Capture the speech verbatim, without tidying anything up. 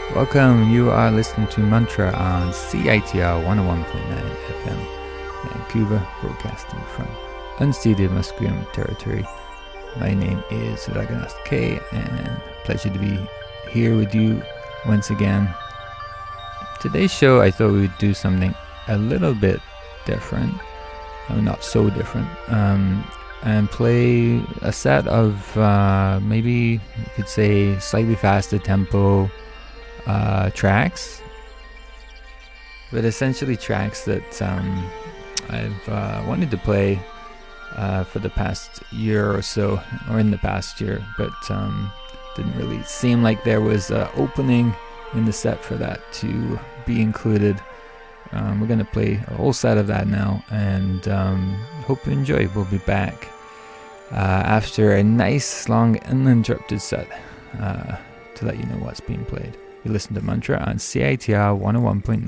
Welcome, you are listening to Mantra on C I T R one oh one point nine F M, Vancouver, broadcasting from unceded Musqueam territory. My name is Raghunath K, and pleasure to be here with you once again. Today's show, I thought we would do something a little bit different, well, not so different, um, and play a set of uh, maybe you could say slightly faster tempo uh, tracks, but essentially tracks that um, I've uh, wanted to play uh, for the past year or so, or in the past year, but um, didn't really seem like there was an opening in the set for that to be included. Um, we're going to play a whole set of that now, and um, hope you enjoy. We'll be back uh, after a nice, long, uninterrupted set uh, to let you know what's being played. You listen to Mantra on C I T R one oh one point nine.